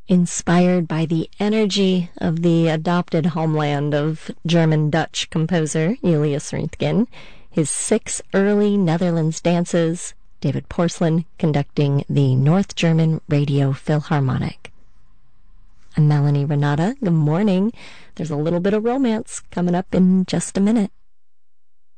inspired by the energy of the adopted homeland of German-Dutch composer Julius Röntgen, his 6 early Netherlands dances, David Porcelain conducting the North German Radio Philharmonic. I'm Melanie Renata. Good morning. There's a little bit of romance coming up in just a minute.